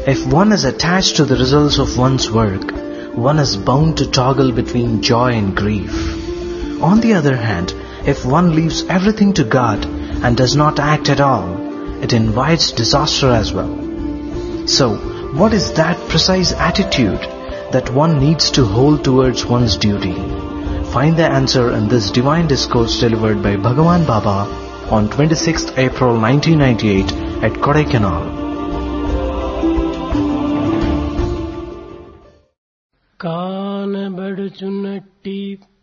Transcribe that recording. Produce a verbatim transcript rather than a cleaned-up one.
If one is attached to the results of one's work, one is bound to toggle between joy and grief. On the other hand, if one leaves everything to God and does not act at all, it invites disaster as well. So, what is that precise attitude that one needs to hold towards one's duty? Find the answer in this divine discourse delivered by Bhagavan Baba on twenty-sixth April nineteen ninety-eight at Kodaikanal. कान बड़ चुनट्टी